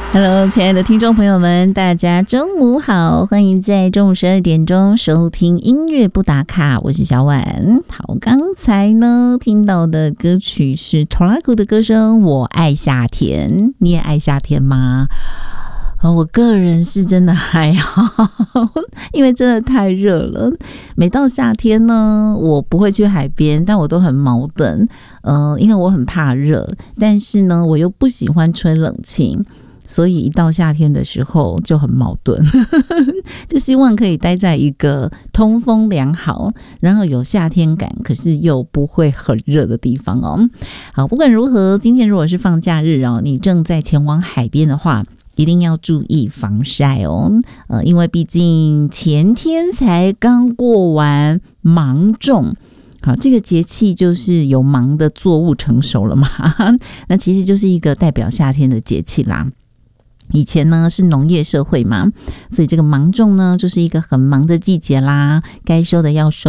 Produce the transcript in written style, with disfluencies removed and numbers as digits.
Hello， 亲爱的听众朋友们，大家中午好，欢迎在中午12点钟收听音乐不打卡，我是小婉。好，刚才呢听到的歌曲是 Toraku 的歌声《我爱夏天》，你也爱夏天吗？我个人是真的还好，因为真的太热了。每到夏天呢，我不会去海边，但我都很矛盾。因为我很怕热，但是呢，我又不喜欢吹冷气。所以一到夏天的时候就很矛盾就希望可以待在一个通风良好，然后有夏天感，可是又不会很热的地方哦。好，不管如何，今天如果是放假日哦，你正在前往海边的话，一定要注意防晒哦。因为毕竟前天才刚过完芒种。好，这个节气就是有芒的作物成熟了嘛那其实就是一个代表夏天的节气啦。以前呢是农业社会嘛，所以这个芒种呢就是一个很忙的季节啦，该收的要收，